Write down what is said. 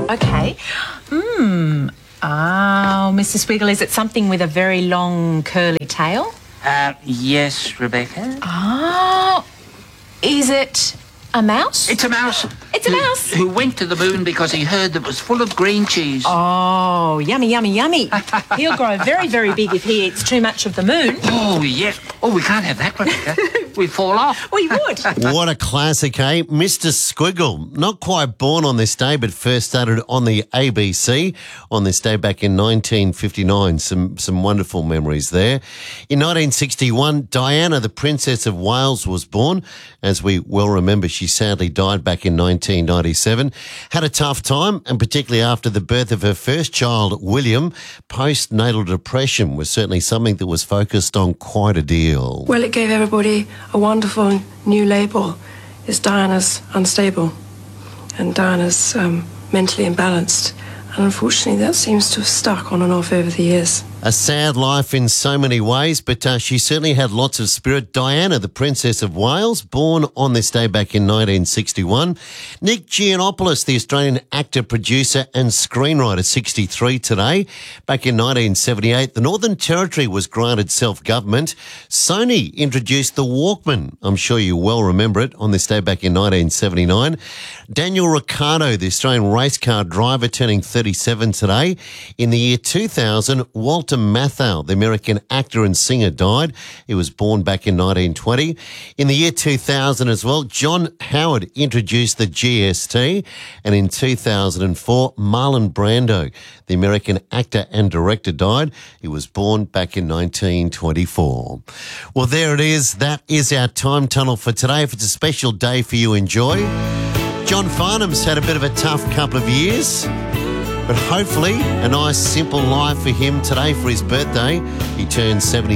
Okay. Oh, Mr. Squiggle, is it something with a very long curly tail? Yes, Rebecca. Oh, is it a mouse? It's a mouse. It's a mouse. Who went to the moon because he heard that it was full of green cheese. Oh, yummy, yummy, yummy. He'll grow very, very big if he eats too much of the moon. Oh, yes. Oh, we can't have that, Rebecca. We'd fall off. We would. What a classic, eh? Mr. Squiggle, not quite born on this day, but first started on the ABC on this day back in 1959. Some wonderful memories there. In 1961, Diana, the Princess of Wales, was born. As we well remember, she sadly died back in 1997. Had a tough time, and particularly after the birth of her first child, William, postnatal depression was certainly something that was focused on quite a deal. Well, it gave everybody a wonderful new label. Is Diana's unstable and Diana's mentally imbalanced. And unfortunately, that seems to have stuck on and off over the years. A sad life in so many ways, but she certainly had lots of spirit. Diana, the Princess of Wales, born on this day back in 1961. Nick Giannopoulos, the Australian actor, producer and screenwriter, 63 today. Back in 1978, the Northern Territory was granted self-government. Sony introduced the Walkman. I'm sure you well remember it, on this day back in 1979. Daniel Ricciardo, the Australian race car driver, turning 37 today. In the year 2000, Walter Matthau, the American actor and singer, died. He was born back in 1920. In the year 2000 as well, John Howard introduced the GST. And in 2004, Marlon Brando, the American actor and director, died. He was born back in 1924. Well, there it is. That is our time tunnel for today. If it's a special day for you, enjoy. John Farnham's had a bit of a tough couple of years, but hopefully a nice, simple life for him today for his birthday. He turned 70.